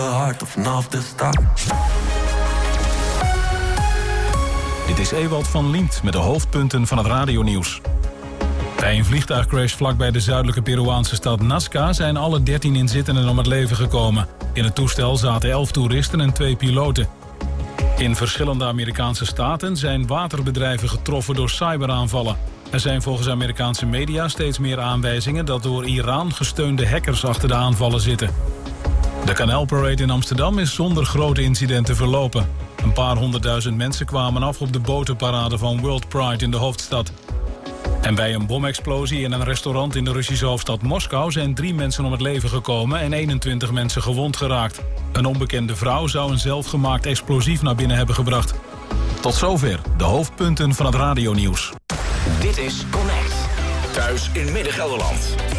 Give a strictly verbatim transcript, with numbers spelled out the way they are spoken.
hard vanaf de start. Dit is Ewald van Liemt met de hoofdpunten van het radionieuws. Bij een vliegtuigcrash vlakbij de zuidelijke Peruaanse stad Nazca zijn alle dertien inzittenden om het leven gekomen. In het toestel zaten elf toeristen en twee piloten. In verschillende Amerikaanse staten zijn waterbedrijven getroffen door cyberaanvallen. Er zijn volgens Amerikaanse media steeds meer aanwijzingen dat door Iran gesteunde hackers achter de aanvallen zitten. De Kanaalparade in Amsterdam is zonder grote incidenten verlopen. Een paar honderdduizend mensen kwamen af op de botenparade van World Pride in de hoofdstad. En bij een bomexplosie in een restaurant in de Russische hoofdstad Moskou zijn drie mensen om het leven gekomen en eenentwintig mensen gewond geraakt. Een onbekende vrouw zou een zelfgemaakt explosief naar binnen hebben gebracht. Tot zover de hoofdpunten van het radionieuws. Dit is Connect. Thuis in Midden-Gelderland.